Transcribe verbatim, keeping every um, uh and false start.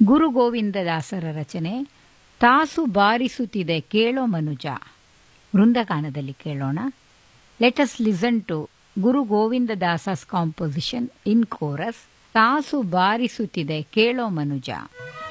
ಗುರು ಗೋವಿಂದದಾಸರ ರಚನೆ ತಾಸು ಬಾರಿಸುತ್ತಿದೆ ಕೇಳೋ ಮನುಜ. ವೃಂದಗಾನದಲ್ಲಿ ಕೇಳೋಣ. Lettuce listen to Guru ಗೋವಿಂದದಾಸಸ್ composition in chorus. ತಾಸು ಬಾರಿಸುತ್ತಿದೆ ಕೇಳೋ ಮನುಜ.